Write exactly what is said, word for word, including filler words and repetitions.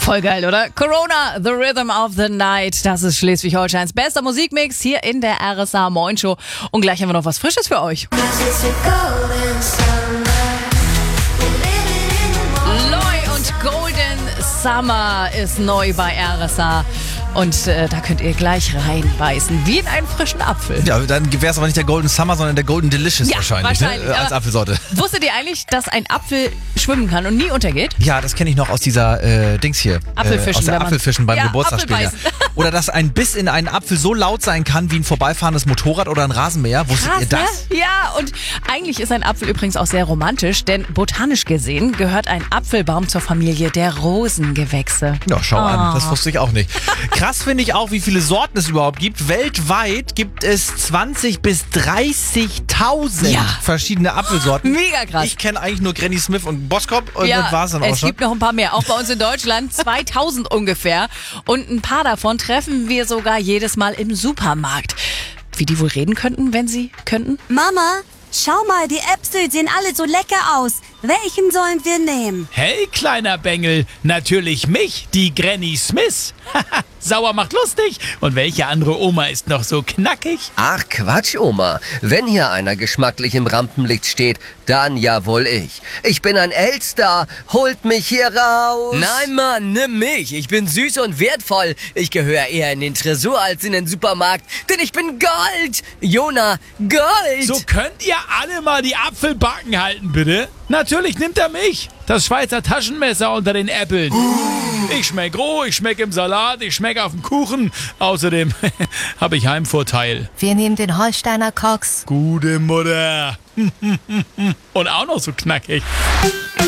Voll geil, oder? Corona, The Rhythm of the Night. Das ist Schleswig-Holsteins bester Musikmix hier in der R S A Moin Show. Und gleich haben wir noch was Frisches für euch. Loy und Golden Summer ist neu bei R S A. Und äh, da könnt ihr gleich reinbeißen, wie in einen frischen Apfel. Ja, dann wäre es aber nicht der Golden Summer, sondern der Golden Delicious ja, wahrscheinlich, wahrscheinlich ne? Als Apfelsorte. Wusstet ihr eigentlich, dass ein Apfel schwimmen kann und nie untergeht? Ja, das kenne ich noch aus dieser äh, Dings hier. Apfelfischen. Äh, aus der Apfelfischen beim ja, Geburtstagsspiel. Ja. Oder dass ein Biss in einen Apfel so laut sein kann wie ein vorbeifahrendes Motorrad oder ein Rasenmäher. Wusstet Krass, ihr das? Ne? Ja, und eigentlich ist ein Apfel übrigens auch sehr romantisch, denn botanisch gesehen gehört ein Apfelbaum zur Familie der Rosengewächse. Ja, schau oh. an, das wusste ich auch nicht. Krass finde ich auch, wie viele Sorten es überhaupt gibt. Weltweit gibt es zwanzig bis dreißigtausend ja. verschiedene Apfelsorten. Mega krass. Ich kenne eigentlich nur Granny Smith und Boskop und ja, das war's dann auch es schon. gibt noch ein paar mehr, auch bei uns in Deutschland, zweitausend ungefähr. Und ein paar davon treffen wir sogar jedes Mal im Supermarkt. Wie die wohl reden könnten, wenn sie könnten? Mama, schau mal, die Äpfel sehen alle so lecker aus. Welchen sollen wir nehmen? Hey, kleiner Bengel, natürlich mich, die Granny Smith. Sauer macht lustig. Und welche andere Oma ist noch so knackig? Ach Quatsch, Oma. Wenn hier einer geschmacklich im Rampenlicht steht, dann ja wohl ich. Ich bin ein Elster. Holt mich hier raus. Nein, Mann, nimm mich. Ich bin süß und wertvoll. Ich gehöre eher in den Tresor als in den Supermarkt. Denn ich bin Gold. Jona, Gold. So könnt ihr alle mal die Apfelbacken halten, bitte? Natürlich nimmt er mich. Das Schweizer Taschenmesser unter den Äpfeln. Ich schmeck roh, ich schmeck im Salat, ich schmeck auf dem Kuchen. Außerdem habe ich Heimvorteil. Wir nehmen den Holsteiner Cox. Gute Mutter. Und auch noch so knackig.